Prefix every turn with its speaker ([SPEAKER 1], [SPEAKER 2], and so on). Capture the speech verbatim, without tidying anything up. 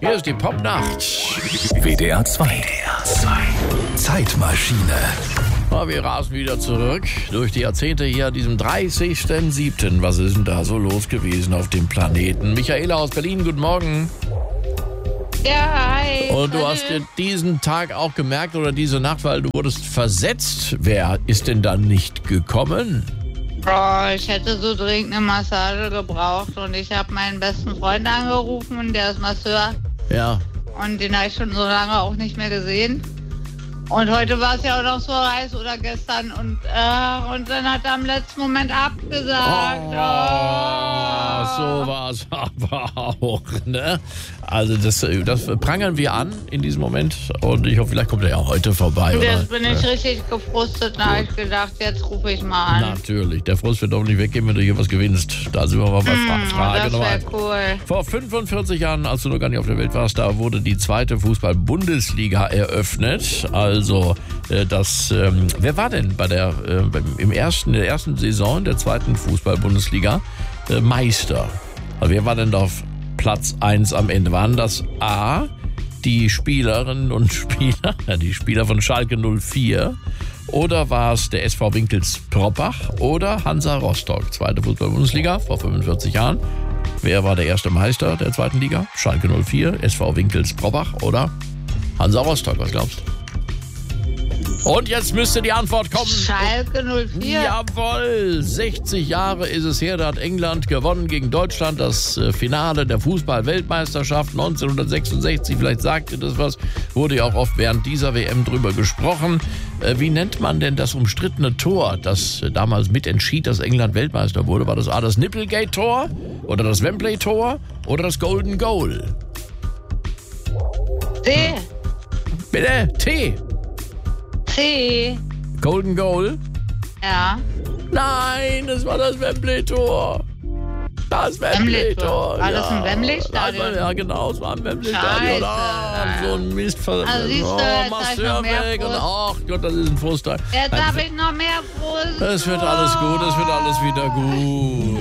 [SPEAKER 1] Hier ist die Popnacht.
[SPEAKER 2] W D R zwei. Zeitmaschine.
[SPEAKER 1] Na, wir rasen wieder zurück durch die Jahrzehnte hier an diesem dreißigsten siebten Was ist denn da so los gewesen auf dem Planeten? Michaela aus Berlin, guten Morgen.
[SPEAKER 3] Ja, hi.
[SPEAKER 1] Und du hast dir diesen Tag auch gemerkt oder diese Nacht, weil du wurdest versetzt. Wer ist denn dann nicht gekommen?
[SPEAKER 3] Oh, ich hätte so dringend eine Massage gebraucht und ich habe meinen besten Freund angerufen, der ist Masseur
[SPEAKER 1] Ja.
[SPEAKER 3] und den habe ich schon so lange auch nicht mehr gesehen. Und heute war es ja auch noch so heiß oder gestern und, äh, und dann hat er am letzten Moment abgesagt.
[SPEAKER 1] Oh,
[SPEAKER 3] Oh.
[SPEAKER 1] so war es aber auch, ne? Also das, das prangern wir an in diesem Moment und ich hoffe, vielleicht kommt er ja heute vorbei.
[SPEAKER 3] Und jetzt
[SPEAKER 1] oder?
[SPEAKER 3] bin ich richtig gefrustet, da habe ich gedacht, jetzt rufe ich mal an.
[SPEAKER 1] Natürlich, der Frust wird doch nicht weggehen, wenn du hier was gewinnst. Da sind wir mal bei Fra-
[SPEAKER 3] Hm,
[SPEAKER 1] Frage
[SPEAKER 3] das
[SPEAKER 1] Nummer
[SPEAKER 3] wäre
[SPEAKER 1] eins.
[SPEAKER 3] cool.
[SPEAKER 1] Vor fünfundvierzig Jahren, als du noch gar nicht auf der Welt warst, da wurde die zweite Fußball-Bundesliga eröffnet. Also äh, das, ähm, wer war denn bei der äh, beim, im ersten, in der ersten Saison der zweiten Fußball-Bundesliga äh, Meister? Also wer war denn da auf Platz eins am Ende? Waren das A, die Spielerinnen und Spieler, ja, die Spieler von Schalke null vier, oder war es der S V Winkels-Proppach oder Hansa Rostock? Zweite Fußball-Bundesliga vor fünfundvierzig Jahren. Wer war der erste Meister der zweiten Liga? Schalke null vier, S V Winkels-Proppach oder Hansa Rostock? Was glaubst du? Und jetzt müsste die Antwort kommen.
[SPEAKER 3] Schalke null vier?
[SPEAKER 1] Jawohl, sechzig Jahre ist es her, da hat England gewonnen gegen Deutschland, das äh, Finale der Fußball-Weltmeisterschaft neunzehnhundertsechsundsechzig. Vielleicht sagt ihr das was, wurde ja auch oft während dieser W M drüber gesprochen. Äh, wie nennt man denn das umstrittene Tor, das äh, damals mitentschied, dass England Weltmeister wurde? War das A, das Nipplegate-Tor oder das Wembley-Tor oder das Golden Goal?
[SPEAKER 3] C.
[SPEAKER 1] Bitte, T.
[SPEAKER 3] C.
[SPEAKER 1] Golden Goal?
[SPEAKER 3] Ja.
[SPEAKER 1] Nein, das war das Wembley-Tor. Das Wembley-Tor.
[SPEAKER 3] War das ein
[SPEAKER 1] ja.
[SPEAKER 3] Wembley-Stadion?
[SPEAKER 1] Ja, genau, es war ein Wembley-Stadion.
[SPEAKER 3] Scheiße.
[SPEAKER 1] Ah, so ein Mist.
[SPEAKER 3] Also siehst du,
[SPEAKER 1] oh,
[SPEAKER 3] jetzt hab ich
[SPEAKER 1] Masseur
[SPEAKER 3] noch mehr
[SPEAKER 1] weg. Und,
[SPEAKER 3] Frust.
[SPEAKER 1] ach Gott, das ist ein Frust.
[SPEAKER 3] Jetzt habe ich noch mehr Frust.
[SPEAKER 1] Es wird alles gut, es wird alles wieder gut.